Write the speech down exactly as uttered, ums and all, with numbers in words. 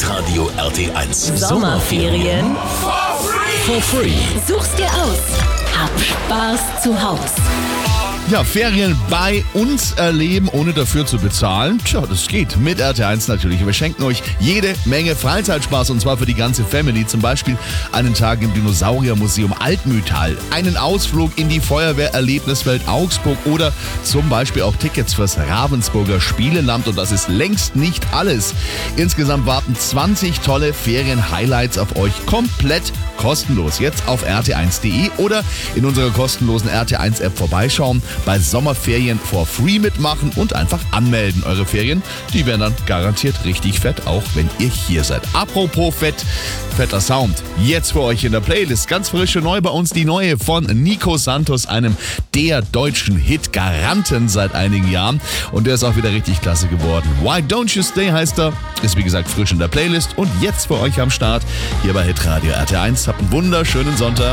Hitradio R T eins. Sommerferien For free. such's dir aus. Hab Spaß zu Haus. Ja, Ferien bei uns erleben, ohne dafür zu bezahlen. Tja, das geht. Mit R T eins natürlich. Wir schenken euch jede Menge Freizeitspaß und zwar für die ganze Family. Zum Beispiel einen Tag im Dinosauriermuseum Altmühltal, einen Ausflug in die Feuerwehrerlebniswelt Augsburg oder zum Beispiel auch Tickets fürs Ravensburger Spieleland. Und das ist längst nicht alles. Insgesamt warten zwanzig tolle Ferien-Highlights auf euch, komplett kostenlos. Jetzt auf r t eins punkt d e oder in unserer kostenlosen R T eins App vorbeischauen, bei Sommerferien for free mitmachen und einfach anmelden. Eure Ferien, die werden dann garantiert richtig fett, auch wenn ihr hier seid. Apropos fett, fetter Sound. Jetzt für euch in der Playlist ganz frische neu bei uns die neue von Nico Santos, einem der deutschen Hit-Garanten seit einigen Jahren. Und der ist auch wieder richtig klasse geworden. Why Don't You Stay heißt er. Ist wie gesagt frisch in der Playlist und jetzt für euch am Start hier bei Hitradio R T eins. Habt einen wunderschönen Sonntag.